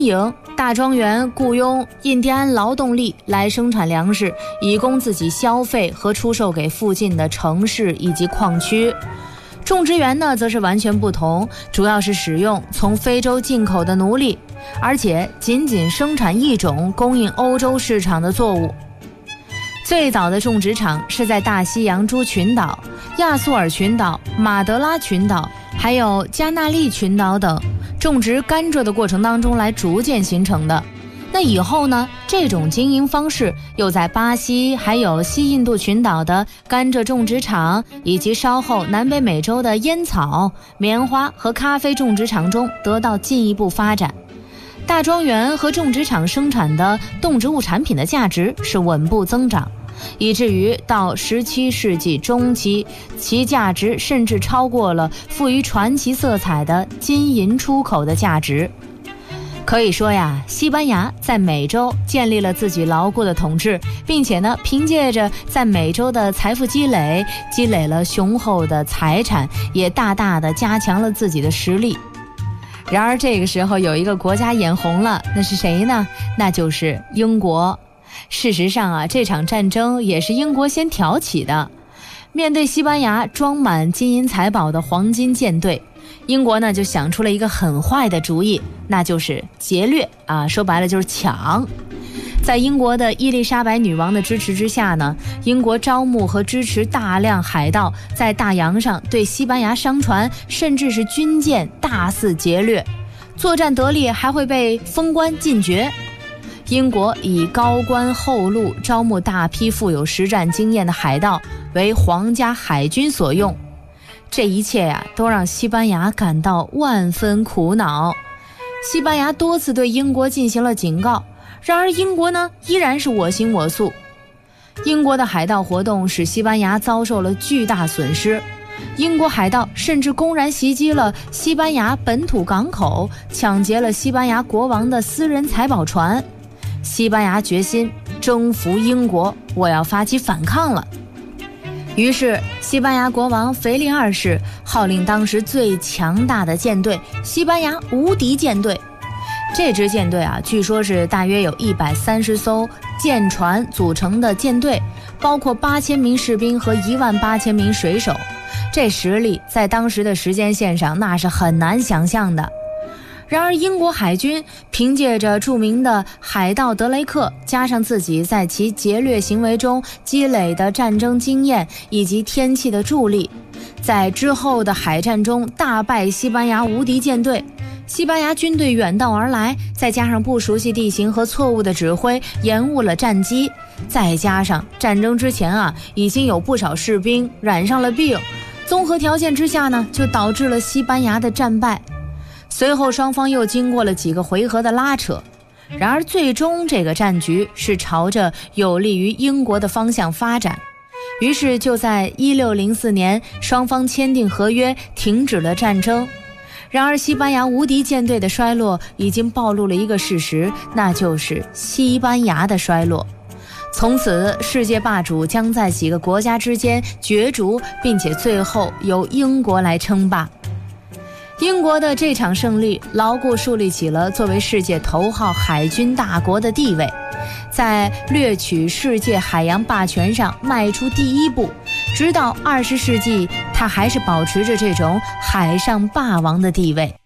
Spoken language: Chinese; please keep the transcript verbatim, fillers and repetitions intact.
营大庄园雇佣印第安劳动力来生产粮食，以供自己消费和出售给附近的城市以及矿区。种植园呢，则是完全不同，主要是使用从非洲进口的奴隶，而且仅仅生产一种供应欧洲市场的作物。最早的种植场是在大西洋诸群岛、亚速尔群岛、马德拉群岛还有加纳利群岛等种植甘蔗的过程当中来逐渐形成的。那以后呢，这种经营方式又在巴西还有西印度群岛的甘蔗种植场，以及稍后南北美洲的烟草、棉花和咖啡种植场中得到进一步发展。大庄园和种植场生产的动植物产品的价值是稳步增长，以至于到十七世纪中期，其价值甚至超过了富于传奇色彩的金银出口的价值。可以说呀，西班牙在美洲建立了自己牢固的统治，并且呢，凭借着在美洲的财富积累，积累了雄厚的财产，也大大的加强了自己的实力。然而这个时候有一个国家眼红了，那是谁呢？那就是英国。事实上啊，这场战争也是英国先挑起的。面对西班牙装满金银财宝的黄金舰队，英国呢就想出了一个很坏的主意，那就是劫掠啊，说白了就是抢。在英国的伊丽莎白女王的支持之下呢，英国招募和支持大量海盗，在大洋上对西班牙商船甚至是军舰大肆劫掠，作战得力还会被封官进爵。英国以高官厚禄招募大批富有实战经验的海盗为皇家海军所用，这一切呀、啊，都让西班牙感到万分苦恼。西班牙多次对英国进行了警告，然而英国呢，依然是我行我素。英国的海盗活动使西班牙遭受了巨大损失，英国海盗甚至公然袭击了西班牙本土港口，抢劫了西班牙国王的私人财宝船。西班牙决心征服英国，我要发起反抗了。于是西班牙国王腓力二世号令当时最强大的舰队西班牙无敌舰队。这支舰队啊，据说是大约有一百三十艘舰船组成的舰队，包括八千名士兵和一万八千名水手。这实力在当时的时间线上那是很难想象的。然而英国海军凭借着著名的海盗德雷克，加上自己在其劫掠行为中积累的战争经验以及天气的助力，在之后的海战中大败西班牙无敌舰队。西班牙军队远道而来，再加上不熟悉地形和错误的指挥，延误了战机，再加上战争之前啊，已经有不少士兵染上了病，综合条件之下呢，就导致了西班牙的战败。随后双方又经过了几个回合的拉扯，然而最终这个战局是朝着有利于英国的方向发展。于是就在一六零四年，双方签订合约，停止了战争。然而西班牙无敌舰队的衰落已经暴露了一个事实，那就是西班牙的衰落。从此世界霸主将在几个国家之间角逐，并且最后由英国来称霸。英国的这场胜利牢固树立起了作为世界头号海军大国的地位，在掠取世界海洋霸权上迈出第一步，直到二十世纪，它还是保持着这种海上霸王的地位。